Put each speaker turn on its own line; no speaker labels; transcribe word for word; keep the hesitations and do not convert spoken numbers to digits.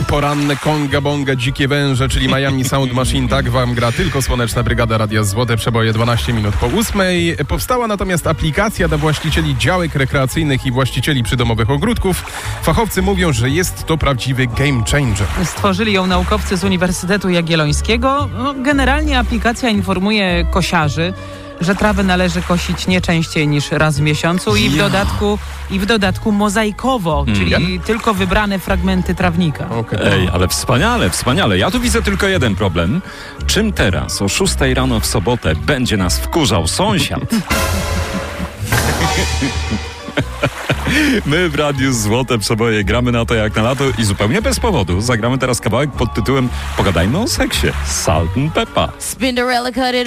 poranne konga bonga dzikie węże, czyli Miami Sound Machine. Tak wam gra tylko Słoneczna Brygada Radia Złote Przeboje dwanaście minut po ósmej. Powstała natomiast aplikacja dla właścicieli działek rekreacyjnych i właścicieli przydomowych ogródków. Fachowcy mówią, że jest to prawdziwy game changer.
Stworzyli ją naukowcy z Uniwersytetu Jagiellońskiego. No, generalnie aplikacja informuje kosiarzy, że trawę należy kosić nie częściej niż raz w miesiącu i w
Ja.
dodatku i w dodatku mozaikowo,
Mm.
czyli tylko wybrane fragmenty trawnika.
Okay.
Ej, ale wspaniale, wspaniale. Ja tu widzę tylko jeden problem. Czym teraz o szóstej rano w sobotę będzie nas wkurzał sąsiad? My w Radiu Złote Przeboje gramy na to jak na lato i zupełnie bez powodu zagramy teraz kawałek pod tytułem Pogadajmy o seksie. Salt and Peppa.
Spinderella cut it